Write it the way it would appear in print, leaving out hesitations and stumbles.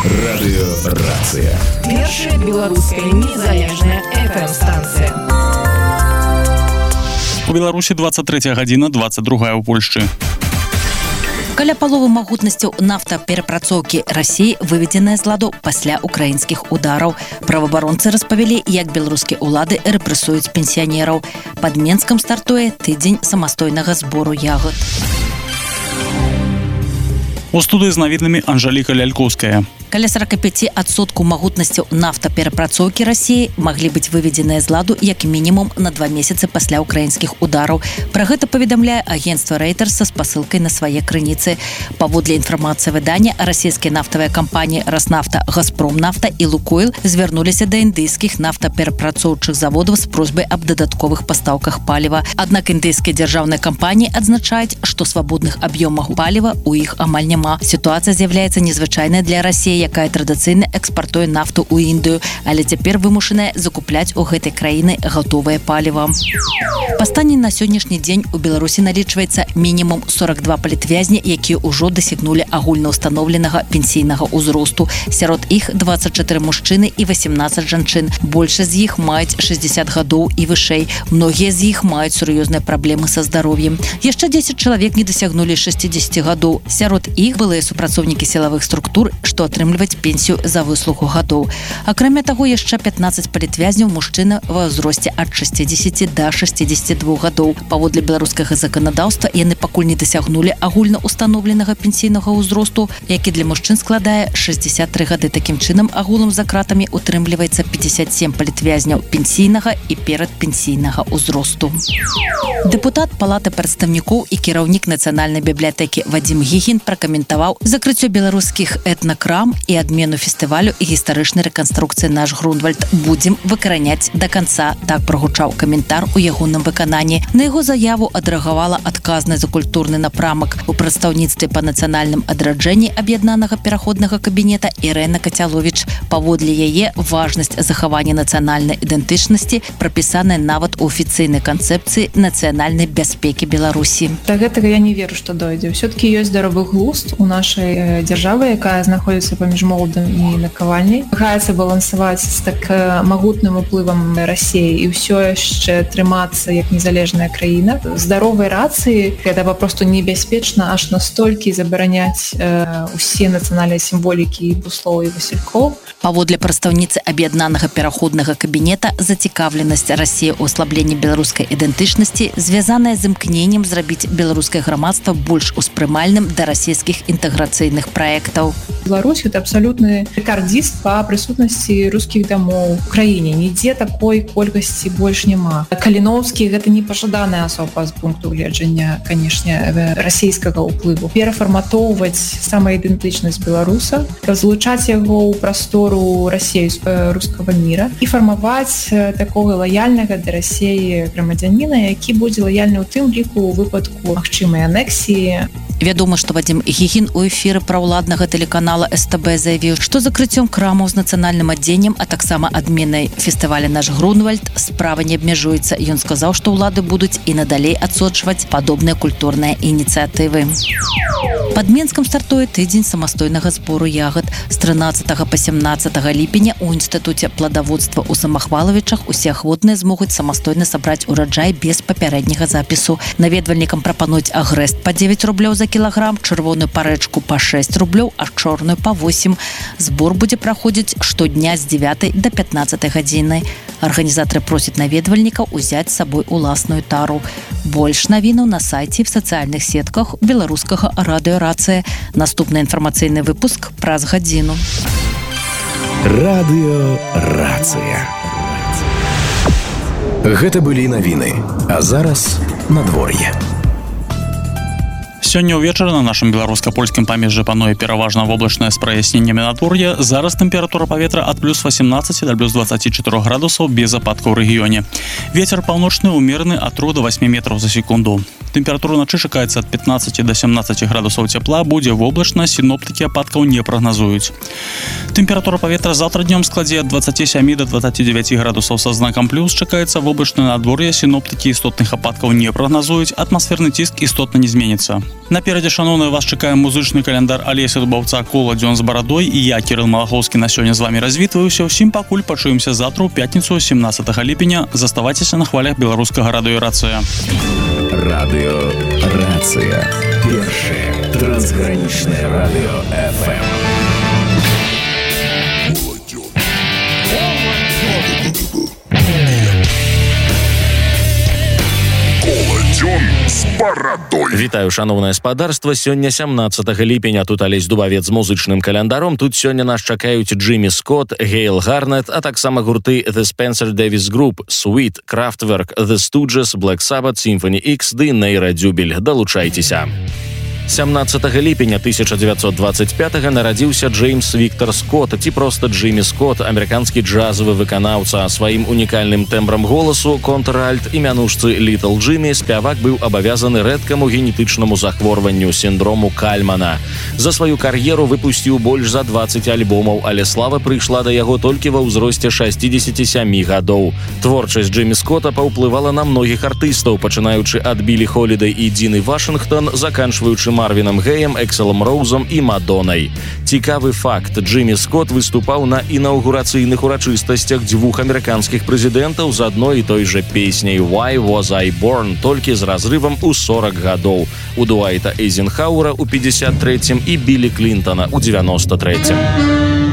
Радыёрацыя. Першая беларуская незалежная FM-станцыя. У Беларусі 23 гадзіна, 22 ў Польшчы. Каля паловы магутнасцяў нафтаперапрацоўкі Расіі выведзеная з ладу пасля украінскіх удараў. Праваабаронцы распавялі, як беларускія ўлады рэпрэсуюць пенсіянераў. Пад Менскам стартуе тыдзень самастойнага збору ягад. У студыі з навінамі Анжаліка Лялькоўская. Каля 45% магутнасцяў нафтаперапрацоўкі Расіі маглі быць выведзеныя з ладу як мінімум на 2 месяцы пасля украінскіх удараў. Пра гэта паведамляе агенцтва Reuters са спасылкай на свае крыніцы. Паводле інфармацыі выдання, расійскія нафтавыя кампаніі Роснафта, Газпромнафта і Лукойл звярнуліся да індыйскіх нафтаперапрацоўчых заводаў з просьбай аб дадатковых пастаўках паліва. Аднак індыйскія дзяржаўныя кампаніі адзначаюць, што свабодных аб'ёмаў паліва ў іх амаль няма. Сітуацыя з'яўляецца незвычайнай для Расіі, якая традыцыйна экспартуе нафту ў Індыю, але цяпер вымушаная закупляць у гэтай краіны гатовае паліва. Па стане на сённяшні дзень у Беларусі налічваецца мінімум 42 палітвязні, якія ўжо дасягнулі агульнаўстаноўленага пенсійнага ўзросту. Сярод іх 24 мужчыны і 18 жанчын. Большасць з іх маюць 60 гадоў і вышэй. Многія з іх маюць сур'ёзныя праблемы са здароўем. Яшчэ 10 чалавек не дасягнулі 60 гадоў. Сярод іх былыя супрацоўнікі сілавых структур, што атрымліваць пенсію за выслугу гадоў. Акрамя таго, яшчэ 15 палітвязняў мужчына ва ўзросце ад 60 да 62 гадоў. Паводле беларускага заканадаўства яны пакуль не дасягнулі агульнаўстаноўленага пенсійнага ўзросту, які для мужчын складае 63 гады. Такім чынам, агулам за кратамі утрымліваецца 57 палітвязняў пенсійнага і перадпенсійнага ўзросту. Дэпутат Палаты прадстаўнікоў і кіраўнік Нацыянальнай бібліятэкі Вадзім Гігін пракаментаваў закрыццё беларускіх этнакрам і адмену фестывалю і гістарычнай рэканструкцыі «Наш Грунвальд» будзем выкараняць да канца. Так прагучаў каментар у ягоным выкананні. На яго заяву адрэагавала адказнай за культурны напрамак у прадстаўніцтве па нацыянальным адраджэнні аб'яднанага пераходнага кабінета Ірэна Кацяловіч. Паводле яе важнасць захавання нацыянальнай ідэнтычнасці прапісаная нават у афіцыйнай канцэпцыі нацыянальнай бяспекі Беларусі. Да гэтага я не веру, што дойдзе. Усё-таки ёсць здаровы глузд у нашай дзяржавы, якая знаходзіцца паміж моладам і накавальняй. Намагаецца балансаваць з так магутным уплывам Расіі і ўсё яшчэ трымацца як незалежная краіна. Здаровай рацыі гэта папросту небяспечна аж настолькі забараняць усе нацыянальныя сімволікі і буслоў і васількоў. Паводле прадстаўніцы аб'яднанага пераходнага кабінета, зацікаўленасць Расіі ў аслабленні беларускай ідэнтычнасці звязаная з імкненнем зрабіць беларускае грамадства больш успрымальным да расійскіх інтэграцыйных праектаў. Беларусь — это абсалютны рэкардзіст па прысутнасці рускіх дамоў у краіне. Нідзе такой колькасці больш няма. Каліноўскі — гэта непажаданая асоба з пункту гледжання, канешне, расійскага ўплыву. Перафарматоўваць самаідэнтычнасць беларуса, злучаць яго ў прастору расійскага міра і фармаваць такога лаяльнага да Расіі грамадзяніна, які будзе лаяльны ў тым ліку ў выпадку магчымай анексіі. Вядома, што Вадзім Гігін у эфіры праўладнага тэлеканала СТБ заявіў, што закрыццём крамаў з нацыянальным адзеннем, а таксама адменай фестываля «Наш Грунвальд» справа не абмяжуецца. Ён сказаў, што ўлады будуць і надалей адсочваць падобныя культурныя ініцыятывы. Пад Менскам стартуе тыдзень самастойнага збору ягад. З 13 па 17 ліпеня у інстытуце пладаводства ў Самахвалавічах усе ахвотныя змогуць самастойна сабраць ураджай без папярэдняга запісу. Наведвальнікам прапануюць агрэст па 9 рублёў за кілаграм, чырвоную парэчку па 6 рублёў, а чорную па 8. Збор будзе праходзіць штодня з 9 да 15 гадзіны. Арганізатары просяць наведвальнікаў узяць з сабой уласную тару. Больш навінаў на сайце і в сацыяльных сетках беларускага радыёрацыя. Наступны інфармацыйны выпуск праз гадзіну. Радыёрацыя. Гэта былі навіны, а зараз надвор'е. Сёння ўвечары на нашым беларуска-польскім памежжы пануе пераважна воблачнае з праясненнямі надвор'я. Зараз тэмпература паветра ад плюс 18 да плюс 24 градусаў без ападкаў у рэгіёне. Вецер паўночны ўмераны ад 3 до 8 метраў за секунду. Тэмпература начы чакаецца ад 15 до 17 градусаў цяпла, будзе воблачна, сіноптыкі ападкаў не прагназуюць. Тэмпература паветра заўтра днём складзе ад 27 до 29 градусаў са знакам плюс, чакаецца воблачнае надвор'е, сіноптыкі істотных ападкаў не прагназуюць, атмасферны ціск істотна не зменіцца. Наперадзе, шановныя, вас чакае музычны календар Алеся Дубаўца «Кола дзён з барадой» і я, Кірыл Малахоўскі, на сёння з вамі развітваюся. Усім пакуль пачуемся заўтра ў пятніцу 17 ліпеня. Заставайцеся на хвалях беларускага радыё «Рацыя». Радыё «Рацыя». Першае трансгранічнае радыё FM. Вітаю, шановнае спадарства. Сёння 17 ліпеня. Тут Алесь Дубавец з музычным календаром. Тут сёння нас чакаюць Джиммі Скотт, Гейл Гарнет, а таксама гурты The Spencer Davis Group, Sweet, Kraftwerk, The Stooges, Black Sabbath, Symphony X ды Нейра Дзюбель. Далучайцеся. 17 ліпеня 1925 нарадзіўся Джеймс Віктор Скотт, ці проста Джиммі Скотт, амерыканскі джазавы выканаўца. Сваім унікальным тэмбрам голасу, контральт і мянушцы Літл Джиммі, спявак быў абавязаны рэдкаму генетычнаму захворванню, сіндрому Кальмана. За сваю кар'еру выпусціў больш за 20 альбомаў, але слава прыйшла да яго толькі ва ўзросце 67 гадоў. Творчасць Джиммі Скотта паўплывала на многіх артыстаў, пачынаючы ад Білі Холідай і Дзіны Вашынгтон, заканчваючы Марвіном Геем, Экселом Роузом і Мадонай. Цікавы факт. Джиммі Скотт выступаў на інаўгурацыйных урачыстасцях дзвюх амерыканскіх прэзідэнтаў з адной і той жа песняй «Why was I born», толькі з разрывам у 40 гадоў. У Дуайта Эйзенхауэра ў 53-м і Білі Клінтона ў 93-м.